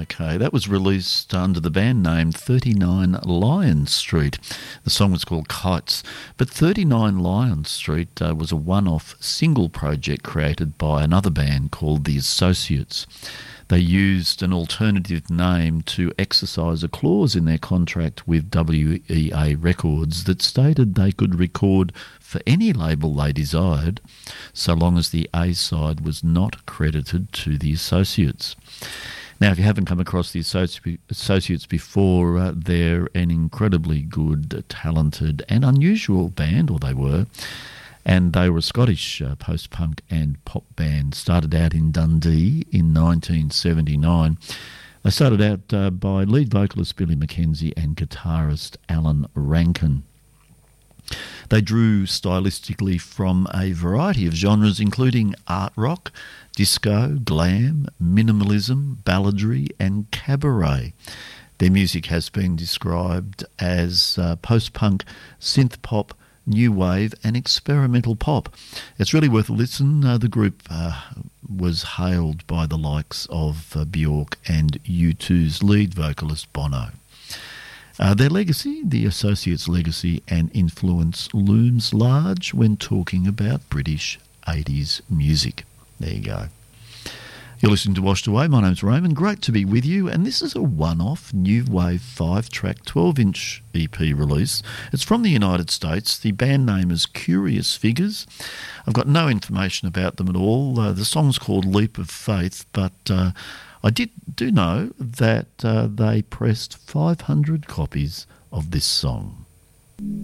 Okay, that was released under the band name 39 Lion Street. The song was called Kites, but 39 Lion Street was a one-off single project created by another band called The Associates. They used an alternative name to exercise a clause in their contract with WEA Records that stated they could record for any label they desired, so long as the A-side was not credited to The Associates. Now, if you haven't come across The Associates before, they're an incredibly good, talented and unusual band, or they were. And they were a Scottish post-punk and pop band. Started out in Dundee in 1979. They started out by lead vocalist Billy Mackenzie and guitarist Alan Rankin. They drew stylistically from a variety of genres, including art rock, disco, glam, minimalism, balladry and cabaret. Their music has been described as post-punk, synth-pop, new wave and experimental pop. It's really worth a listen. The group was hailed by the likes of Bjork and U2's lead vocalist Bono. Their legacy, the Associates' legacy and influence, looms large when talking about British 80s music. There you go. You're listening to Washed Away. My name's Raymond. Great to be with you. And this is a one-off new wave 5-track 12-inch EP release. It's from the United States. The band name is Curious Figures. I've got no information about them at all. The song's called Leap of Faith, but I do know that they pressed 500 copies of this song.